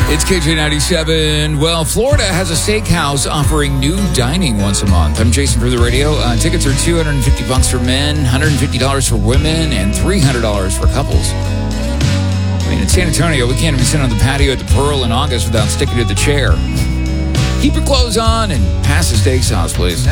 It's KJ97. Well, Florida has a steakhouse offering new dining once a month. I'm Jason for the radio. Tickets are $250 for men, $150 for women, and $300 for couples. I mean, in San Antonio, we can't even sit on the patio at the Pearl in August without sticking to the chair. Keep your clothes on and pass the steak sauce, please.